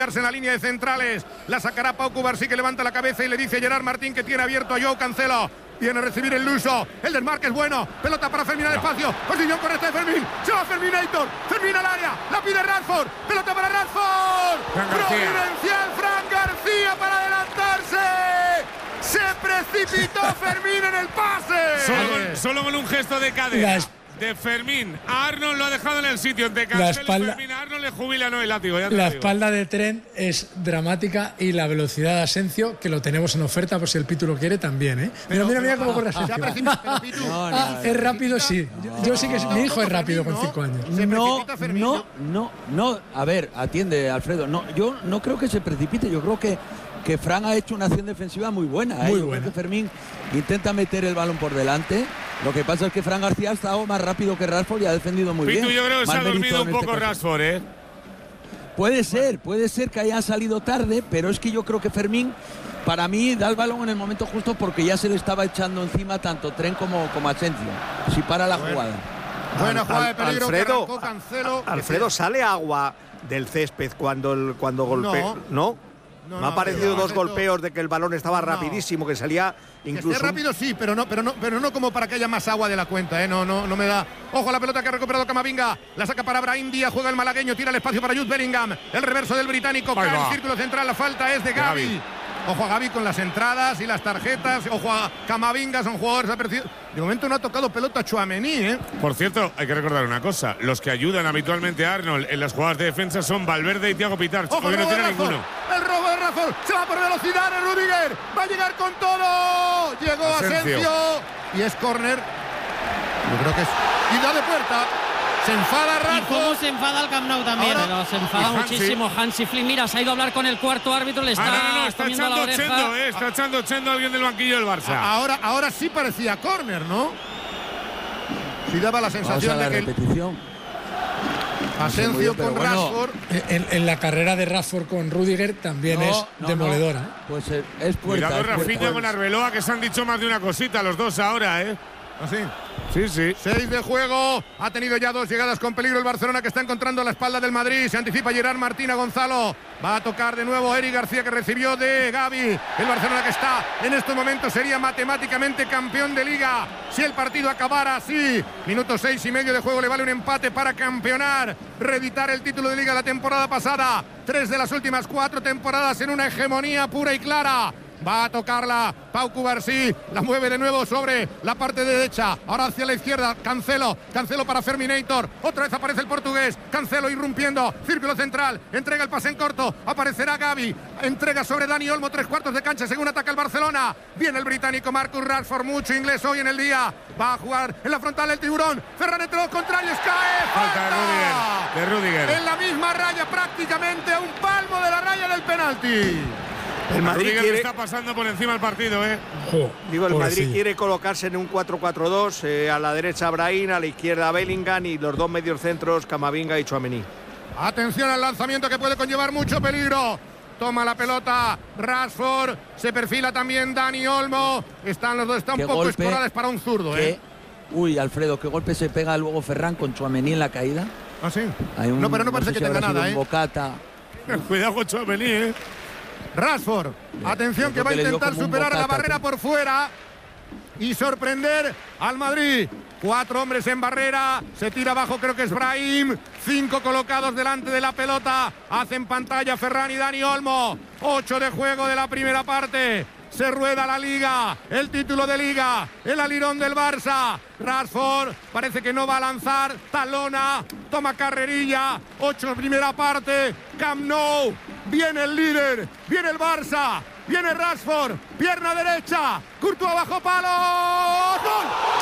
en la línea de centrales, la sacará Pau Cubarsí, que levanta la cabeza y le dice a Gerard Martín que tiene abierto a Joao Cancelo. Viene a recibir el luso, el desmarque es bueno, pelota para Fermín al espacio, posición correcta de Fermín, se va Ferminator, Fermín al área, la pide Rashford, pelota para Rashford, providencial Fran García para adelantarse, se precipitó Fermín en el pase. Solo con un gesto de cadera de Fermín, a Arnold lo ha dejado en el sitio, entre Cancelo y Fermín, a Arnold le jubila el látigo. La espalda de Trent es dramática y la velocidad de Asensio, que lo tenemos en oferta por si el Pitu lo quiere también, Mira cómo corre Asensio. Es rápido, sí. Yo sí que mi hijo es rápido con 5 años. No. A ver, atiende, Alfredo. No, yo no creo que se precipite. Yo creo que Fran ha hecho una acción defensiva muy buena. Yo creo que Fermín intenta meter el balón por delante. Lo que pasa es que Fran García ha estado más rápido que Rashford y ha defendido muy bien. Yo creo que se ha dormido un poco Rashford, Puede ser que haya salido tarde, pero es que yo creo que Fermín, para mí, da el balón en el momento justo porque ya se le estaba echando encima tanto Trent como Asensio. Si para la jugada. Buena jugada de peligro que arrancó Cancelo. Alfredo, ¿sale agua del césped cuando golpea? ¿No? Me ha parecido dos golpeos de que el balón estaba rapidísimo, que salía incluso. Que esté rápido sí, pero no como para que haya más agua de la cuenta, No me da. Ojo a la pelota que ha recuperado Camavinga, la saca para Brahim Díaz, juega el malagueño, tira el espacio para Jude Bellingham, el reverso del británico, cae el círculo central, la falta es de Gavi. Ojo a Gavi con las entradas y las tarjetas. Ojo a Camavinga, son jugadores apercibidos. De momento no ha tocado pelota Tchouaméni, Por cierto, hay que recordar una cosa. Los que ayudan habitualmente a Arnold en las jugadas de defensa son Valverde y Thiago Pitar. Ojo, no tiene ninguno. El robo de Rashford, se va por velocidad de Rudiger. Va a llegar con todo. Llegó Asensio. Y es córner. Yo creo que es. Y da de puerta. Se enfada Rashford. Y cómo se enfada el Camp Nou también. Ahora, pero se enfada muchísimo Hansi Flick. Mira, se ha ido a hablar con el cuarto árbitro. Le está está comiendo echando la oreja. Chendo, está echando Chendo a alguien del banquillo del Barça. Ahora sí parecía córner, ¿no? Sí daba la sensación de que repetición. Asensio con Rashford. En la carrera de Rashford con Rudiger también es demoledora. Pues es puerta. Cuidado Rafinha con Arbeloa, que se han dicho más de una cosita los dos ahora, ¿Así? Sí. 6 de juego. Ha tenido ya 2 llegadas con peligro el Barcelona, que está encontrando la espalda del Madrid. Se anticipa Gerard Martín a Gonzalo. Va a tocar de nuevo Eric García, que recibió de Gavi. El Barcelona, que está en estos momentos, sería matemáticamente campeón de Liga si el partido acabara así. Minuto 6 y medio de juego. Le vale un empate para campeonar, reeditar el título de Liga la temporada pasada. 3 de las últimas 4 temporadas en una hegemonía pura y clara. Va a tocarla Pau Cubarsí, la mueve de nuevo sobre la parte derecha, ahora hacia la izquierda, Cancelo para Ferminator, otra vez aparece el portugués, Cancelo irrumpiendo, círculo central, entrega el pase en corto, aparecerá Gavi, entrega sobre Dani Olmo, 3/4 de cancha, según ataca el Barcelona, viene el británico Marcus Rashford, mucho inglés hoy en el día, va a jugar en la frontal el tiburón, Ferran entre los contrarios, cae, falta de Rudiger, en la misma raya, prácticamente a un palmo de la raya del penalti. El Madrid está pasando por encima del partido, el Madrid quiere colocarse en un 4-4-2, a la derecha Brahim, a la izquierda Bellingham y los dos mediocentros Camavinga y Tchouaméni. Atención al lanzamiento, que puede conllevar mucho peligro. Toma la pelota Rashford, se perfila también Dani Olmo. Están los dos, está un poco escorales para un zurdo. Uy, Alfredo, qué golpe se pega luego Ferran con Tchouaméni en la caída. ¿Ah, sí? Pero no parece que tenga nada, Bocata. Cuidado con Tchouaméni, Rashford, atención, que va a intentar superar la barrera por fuera y sorprender al Madrid. 4 hombres en barrera, se tira abajo, creo que es Brahim. 5 colocados delante de la pelota, hacen pantalla Ferran y Dani Olmo. 8 de juego de la primera parte. Se rueda la Liga, el título de Liga, el alirón del Barça. Rashford parece que no va a lanzar, talona, toma carrerilla. 8 primera parte, Camp Nou. Viene el líder, viene el Barça, viene Rashford, pierna derecha, Courtois bajo palo, ¡gol!